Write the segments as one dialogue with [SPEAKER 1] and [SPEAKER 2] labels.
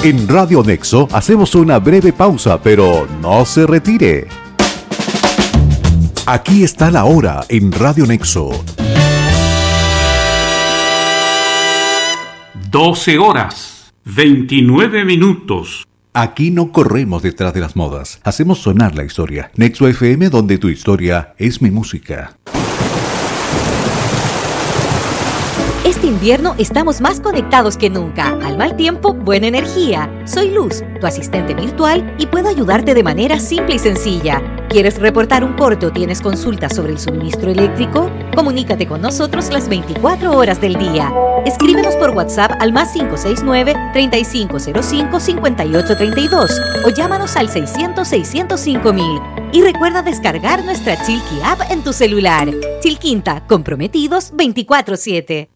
[SPEAKER 1] En Radio Nexo hacemos una breve pausa, pero no se retire. Aquí está la hora en Radio Nexo.
[SPEAKER 2] 12 horas, 29 minutos.
[SPEAKER 1] Aquí no corremos detrás de las modas, hacemos sonar la historia. Nexo FM, donde tu historia es mi música.
[SPEAKER 3] Este invierno estamos más conectados que nunca. Al mal tiempo, buena energía. Soy Luz, tu asistente virtual, y puedo ayudarte de manera simple y sencilla. ¿Quieres reportar un corte o tienes consultas sobre el suministro eléctrico? Comunícate con nosotros las 24 horas del día. Escríbenos por WhatsApp al +569-3505-5832 o llámanos al 600-605-1000. Y recuerda descargar nuestra Chilqui App en tu celular. Chilquinta, comprometidos 24/7.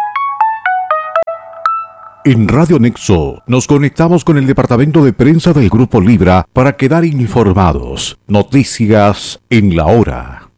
[SPEAKER 1] En Radio Nexo nos conectamos con el departamento de prensa del Grupo Libra para quedar informados. Noticias en la hora.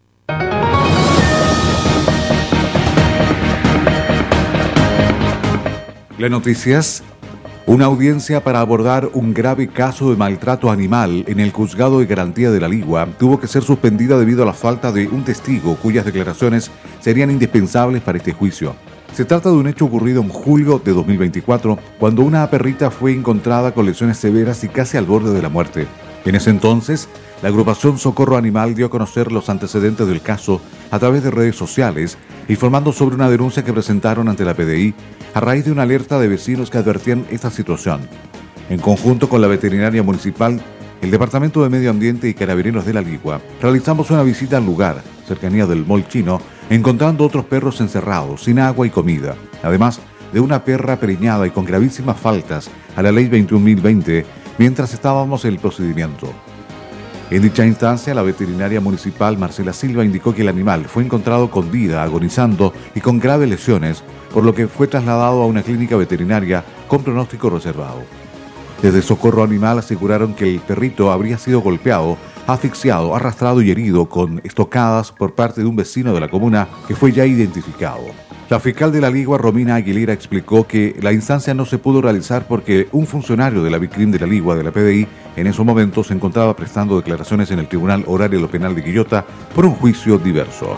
[SPEAKER 1] Las noticias. Una audiencia para abordar un grave caso de maltrato animal en el Juzgado de Garantía de la Ligua tuvo que ser suspendida debido a la falta de un testigo cuyas declaraciones serían indispensables para este juicio. Se trata de un hecho ocurrido en julio de 2024, cuando una perrita fue encontrada con lesiones severas y casi al borde de la muerte. En ese entonces, la agrupación Socorro Animal dio a conocer los antecedentes del caso a través de redes sociales, informando sobre una denuncia que presentaron ante la PDI a raíz de una alerta de vecinos que advertían esta situación. En conjunto con la veterinaria municipal, el Departamento de Medio Ambiente y Carabineros de la Ligua, realizamos una visita al lugar, cercanía del Mall Chino, encontrando otros perros encerrados, sin agua y comida, además de una perra preñada y con gravísimas faltas a la Ley 21.020, mientras estábamos en el procedimiento. En dicha instancia, la veterinaria municipal Marcela Silva indicó que el animal fue encontrado con vida, agonizando y con graves lesiones, por lo que fue trasladado a una clínica veterinaria con pronóstico reservado. Desde Socorro Animal aseguraron que el perrito habría sido golpeado, asfixiado, arrastrado y herido con estocadas por parte de un vecino de la comuna que fue ya identificado. La fiscal de la Ligua, Romina Aguilera, explicó que la instancia no se pudo realizar porque un funcionario de la Vicrim de la Ligua de la PDI en esos momentos se encontraba prestando declaraciones en el Tribunal Horario de lo Penal de Quillota por un juicio diverso.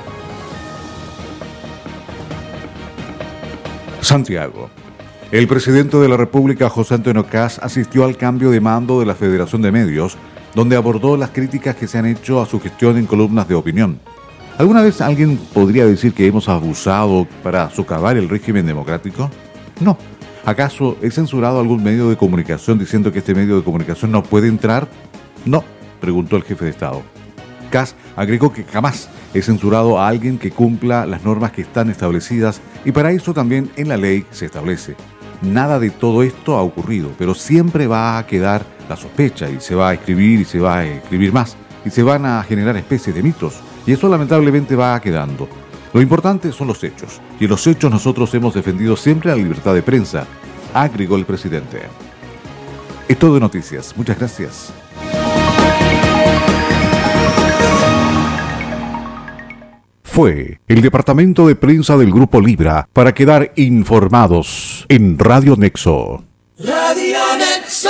[SPEAKER 1] Santiago. El presidente de la República, José Antonio Kast, asistió al cambio de mando de la Federación de Medios, donde abordó las críticas que se han hecho a su gestión en columnas de opinión. ¿Alguna vez alguien podría decir que hemos abusado para socavar el régimen democrático? No. ¿Acaso he censurado algún medio de comunicación diciendo que este medio de comunicación no puede entrar? No, preguntó el jefe de Estado. Kast agregó que jamás he censurado a alguien que cumpla las normas que están establecidas y para eso también en la ley se establece. Nada de todo esto ha ocurrido, pero siempre va a quedar la sospecha y se va a escribir y se va a escribir más y se van a generar especies de mitos y eso lamentablemente va quedando. Lo importante son los hechos y en los hechos nosotros hemos defendido siempre la libertad de prensa, agregó el presidente. Es todo de noticias. Muchas gracias. Fue el departamento de prensa del Grupo Libra para quedar informados en Radio Nexo.
[SPEAKER 4] Radio Nexo.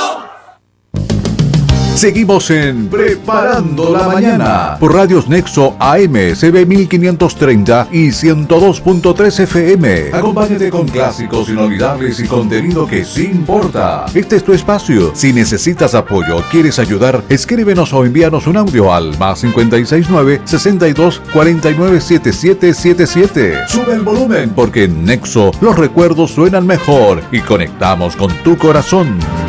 [SPEAKER 1] Seguimos en Preparando la Mañana por Radios Nexo AM, CB 1530 y 102.3 FM. Acompáñate con clásicos inolvidables y contenido que sí importa. Este es tu espacio. Si necesitas apoyo o quieres ayudar, escríbenos o envíanos un audio al +569 62 49 7777. Sube el volumen porque en Nexo los recuerdos suenan mejor y conectamos con tu corazón.